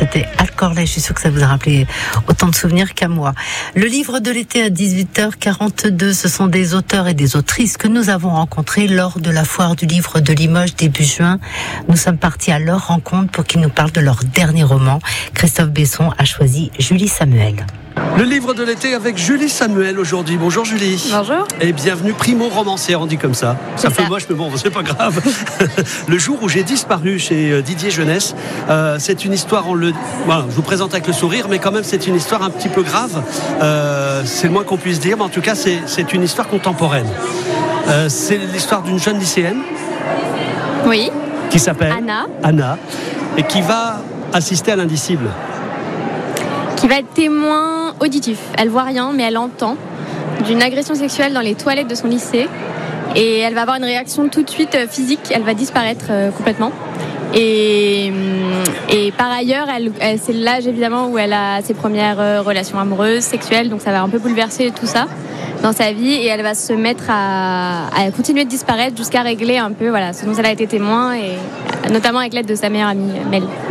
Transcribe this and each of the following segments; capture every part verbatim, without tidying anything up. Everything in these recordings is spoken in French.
c'était Alcorlay. Je suis sûre que ça vous a rappelé autant de souvenirs qu'à moi. Le livre de l'été à dix-huit heures quarante-deux, ce sont des auteurs et des autrices que nous avons rencontrés lors de la foire du livre de Limoges début juin. Nous sommes partis à leur rencontre pour qu'ils nous parlent de leur dernier roman. Christophe Besson a choisi Julie Samuel. Le livre de l'été avec Julie Samuel aujourd'hui. Bonjour Julie. Bonjour. Et bienvenue, primo romancière, on dit comme ça. C'est un peu moche, mais bon, c'est pas grave. Le jour où j'ai disparu chez Didier Jeunesse, euh, c'est une histoire, on le, voilà, je vous présente avec le sourire, mais quand même c'est une histoire un petit peu grave. Euh, c'est le moins qu'on puisse dire, mais en tout cas c'est, c'est une histoire contemporaine. Euh, c'est l'histoire d'une jeune lycéenne. Oui. Qui s'appelle Anna. Anna, et qui va assister à l'indicible. Qui va être témoin auditif. Elle voit rien, mais elle entend d'une agression sexuelle dans les toilettes de son lycée. Et elle va avoir une réaction tout de suite physique. Elle va disparaître euh, complètement. Et, et par ailleurs, elle, elle, c'est l'âge évidemment où elle a ses premières euh, relations amoureuses, sexuelles. Donc ça va un peu bouleverser tout ça dans sa vie. Et elle va se mettre à, à continuer de disparaître jusqu'à régler un peu voilà, ce dont elle a été témoin. Et notamment avec l'aide de sa meilleure amie, Mel. Mmh.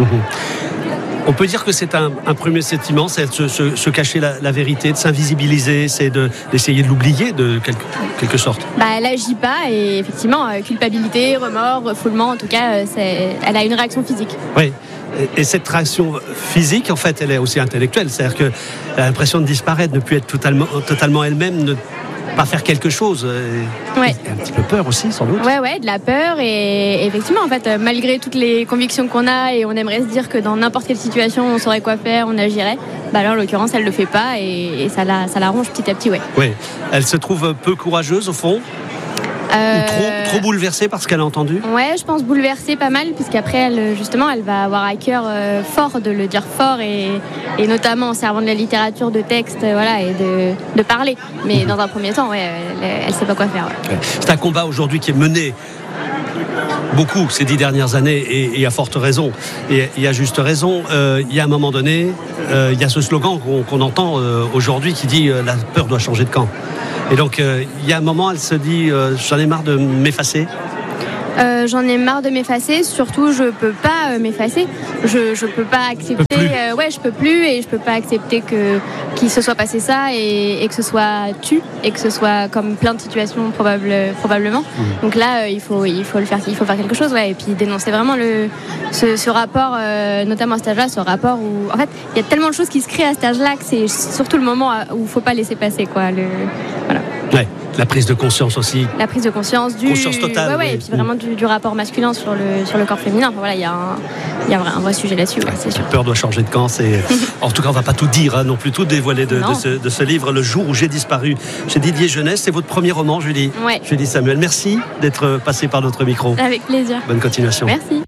On peut dire que c'est un, un premier sentiment, c'est de se, se, se cacher la, la vérité, de s'invisibiliser, c'est de, d'essayer de l'oublier de quelque, quelque sorte. Bah, elle agit pas et effectivement, euh, culpabilité, remords, refoulement, en tout cas, euh, c'est, elle a une réaction physique. Oui, et, et cette réaction physique, en fait, elle est aussi intellectuelle. C'est-à-dire qu'elle a l'impression de disparaître, de ne plus être totalement, totalement elle-même, de pas faire quelque chose. Ouais. Un petit peu peur aussi, sans doute. Ouais, ouais, de la peur et effectivement, en fait, malgré toutes les convictions qu'on a et on aimerait se dire que dans n'importe quelle situation, on saurait quoi faire, on agirait. Bah là, en l'occurrence, elle le fait pas et, et ça la, ça la ronge petit à petit, ouais. Ouais. Elle se trouve peu courageuse au fond. Euh... Ou trop, trop bouleversée par ce qu'elle a entendu. Ouais, je pense bouleversée pas mal, puisqu'après, elle, justement, elle va avoir à cœur euh, fort de le dire fort, et, et notamment en servant de la littérature, de texte, euh, voilà, et de, de parler. Mais dans un premier temps, ouais, elle, elle sait pas quoi faire. Ouais. C'est un combat aujourd'hui qui est mené beaucoup ces dix dernières années, et, et à forte raison, et, et à juste raison. Euh, il y a un moment donné, euh, il y a ce slogan qu'on, qu'on entend euh, aujourd'hui qui dit euh, « la peur doit changer de camp ». Et donc, euh, il y a un moment, elle se dit euh, « j'en ai marre de m'effacer ». Euh, j'en ai marre de m'effacer, surtout je peux pas euh, m'effacer, je, je peux pas accepter, peux euh, ouais je peux plus et je peux pas accepter que, qu'il se soit passé ça et, et que ce soit tu et que ce soit comme plein de situations probable, probablement. Mmh. Donc là euh, il faut il faut le faire, il faut faire quelque chose, ouais, et puis dénoncer vraiment le ce, ce rapport, euh, notamment à cet âge-là, ce rapport où en fait il y a tellement de choses qui se créent à cet âge-là que c'est surtout le moment où il faut pas laisser passer quoi, le voilà. Ouais. La prise de conscience aussi. La prise de conscience du. Conscience totale. Ouais, ouais, oui. Et puis vraiment du, du rapport masculin sur le, sur le corps féminin. Enfin, voilà, il y a un, il y a un vrai sujet là-dessus, ouais, c'est sûr. La peur doit changer de camp. C'est... en tout cas, on ne va pas tout dire, hein, non plus tout dévoiler de, de, ce, de ce livre, Le jour où j'ai disparu, chez Didier Jeunesse. C'est votre premier roman, Julie. Ouais. Julie Samuel. Merci d'être passée par notre micro. Avec plaisir. Bonne continuation. Merci.